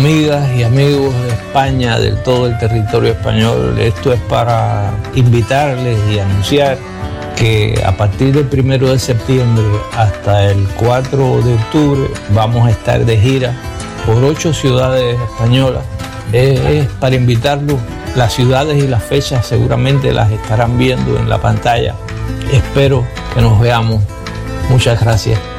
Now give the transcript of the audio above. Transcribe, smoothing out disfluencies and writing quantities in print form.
amigas y amigos de España, de todo el territorio español. Esto es para invitarles y anunciar que a partir del 1 de septiembre hasta el 4 de octubre vamos a estar de gira por 8 ciudades españolas. Es para invitarlos. Las ciudades y las fechas seguramente las estarán viendo en la pantalla. Espero que nos veamos. Muchas gracias.